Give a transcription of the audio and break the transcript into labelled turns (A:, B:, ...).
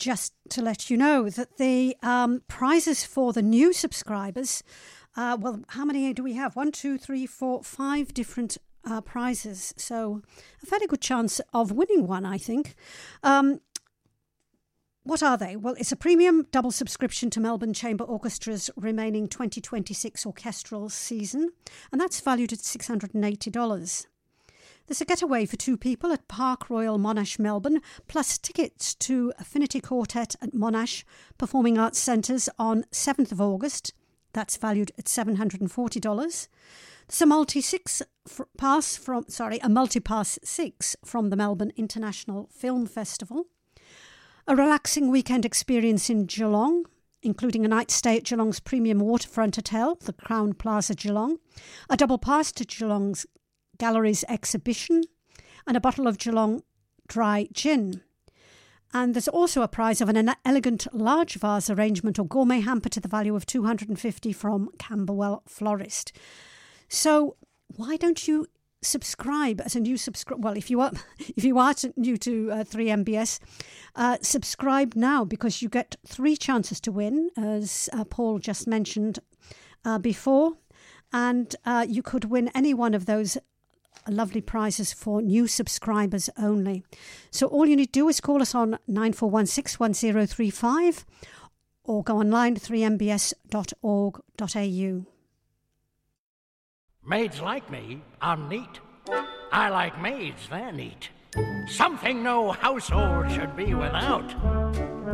A: just to let you know that the prizes for the new subscribers, well, how many do we have? 1, 2, 3, 4, 5 different prizes. So a fairly good chance of winning one, I think. What are they? Well, it's a premium double subscription to Melbourne Chamber Orchestra's remaining 2026 orchestral season, and that's valued at $680. There's a getaway for 2 people at Park Royal Monash, Melbourne, plus tickets to Affinity Quartet at Monash Performing Arts Centres on 7th of August. That's valued at $740. There's a multi-pass 6 from the Melbourne International Film Festival. A relaxing weekend experience in Geelong, including a night stay at Geelong's premium waterfront hotel, the Crown Plaza Geelong, a double pass to Geelong's Galleries exhibition, and a bottle of Geelong dry gin. And there's also a prize of an elegant large vase arrangement or gourmet hamper to the value of $250 from Camberwell Florist. So why don't you subscribe as a new subscriber? Well, if you are new to 3MBS, subscribe now, because you get 3 chances to win, as Paul just mentioned before, and you could win any one of those lovely prizes for new subscribers only. So all you need to do is call us on 94161035 or go online 3mbs.org.au.
B: Maids like me are neat. I like maids, they're neat. Something no household should be without.